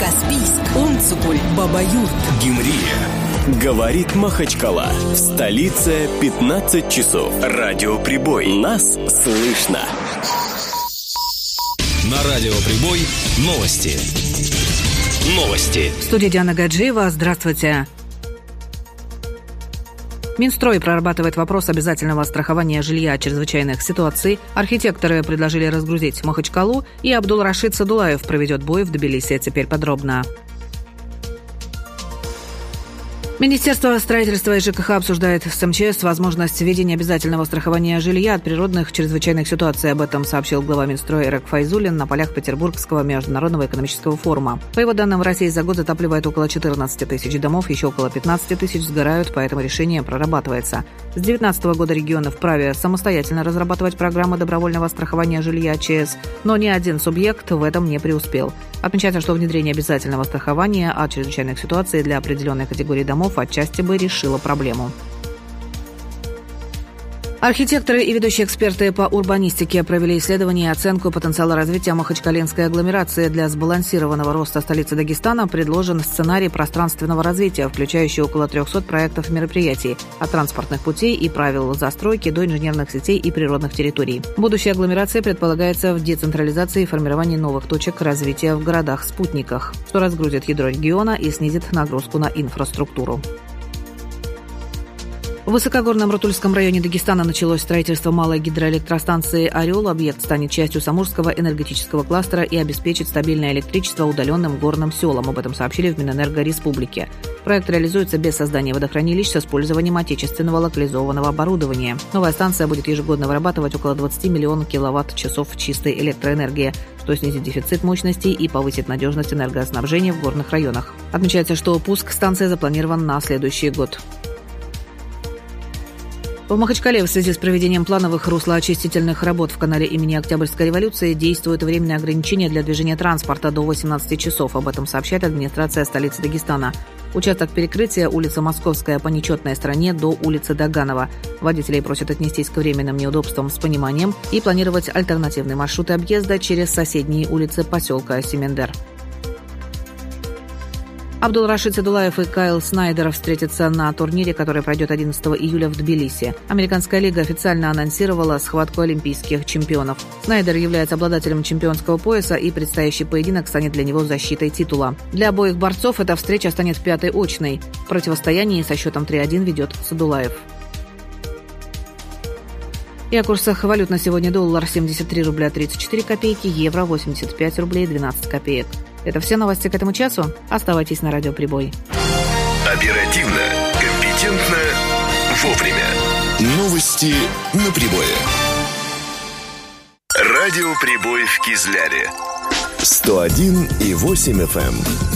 Каспийск, Умцуполь, Бабаюрт, Гимрия. Говорит Махачкала. В столице 15 часов. Радиоприбой. Нас слышно. На Радиоприбой новости. В студии Диана Гаджиева. Здравствуйте. Минстрой прорабатывает вопрос обязательного страхования жилья от чрезвычайных ситуаций. Архитекторы предложили разгрузить Махачкалу, и Абдул-Рашид Садулаев проведет бой в Тбилиси. Теперь подробно. Министерство строительства и ЖКХ обсуждает с МЧС возможность введения обязательного страхования жилья от природных чрезвычайных ситуаций. Об этом сообщил глава Минстроя Эрек Файзуллин на полях Петербургского международного экономического форума. По его данным, в России за год затапливает около 14 тысяч домов, еще около 15 тысяч сгорают, поэтому решение прорабатывается. С 2019 года регионы вправе самостоятельно разрабатывать программы добровольного страхования жилья ЧС, но ни один субъект в этом не преуспел. Отмечается, что внедрение обязательного страхования от чрезвычайных ситуаций для определенной категории домов отчасти бы решила проблему. Архитекторы и ведущие эксперты по урбанистике провели исследование и оценку потенциала развития махачкалинской агломерации. Для сбалансированного роста столицы Дагестана предложен сценарий пространственного развития, включающий около 300 проектов и мероприятий, от транспортных путей и правил застройки до инженерных сетей и природных территорий. Будущая агломерация предполагается в децентрализации и формировании новых точек развития в городах-спутниках, что разгрузит ядро региона и снизит нагрузку на инфраструктуру. В высокогорном Рутульском районе Дагестана началось строительство малой гидроэлектростанции «Орел». Объект станет частью Самурского энергетического кластера и обеспечит стабильное электричество удаленным горным селам. Об этом сообщили в Минэнерго Республики. Проект реализуется без создания водохранилищ с использованием отечественного локализованного оборудования. Новая станция будет ежегодно вырабатывать около 20 миллионов киловатт-часов чистой электроэнергии, что снизит дефицит мощностей и повысит надежность энергоснабжения в горных районах. Отмечается, что пуск станции запланирован на следующий год. В Махачкале в связи с проведением плановых руслоочистительных работ в канале имени Октябрьской революции действует временное ограничение для движения транспорта до 18 часов. Об этом сообщает администрация столицы Дагестана. Участок перекрытия улица Московская по нечетной стороне до улицы Даганова. Водителей просят отнестись к временным неудобствам с пониманием и планировать альтернативные маршруты объезда через соседние улицы поселка Семендер. Абдул-Рашид Садулаев и Кайл Снайдер встретятся на турнире, который пройдет 11 июля в Тбилиси. Американская лига официально анонсировала схватку олимпийских чемпионов. Снайдер является обладателем чемпионского пояса, и предстоящий поединок станет для него защитой титула. Для обоих борцов эта встреча станет пятой очной. В противостоянии со счетом 3-1 ведет Садулаев. И о курсах валют на сегодня: доллар 73 рубля 34 копейки, евро 85 рублей 12 копеек. Это все новости к этому часу. Оставайтесь на Радиоприбой. Оперативно, компетентно, вовремя. Новости на прибое. Радиоприбой в Кизляре. 101,8 FM.